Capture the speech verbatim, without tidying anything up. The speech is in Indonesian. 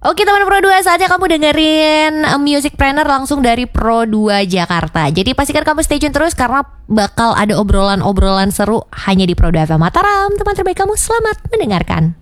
Oke teman Pro dua, saatnya kamu dengerin uh, Music Planner langsung dari Pro dua Jakarta. Jadi pastikan kamu stay tune terus karena bakal ada obrolan-obrolan seru hanya di Pro dua F M Mataram. Teman terbaik kamu, selamat mendengarkan.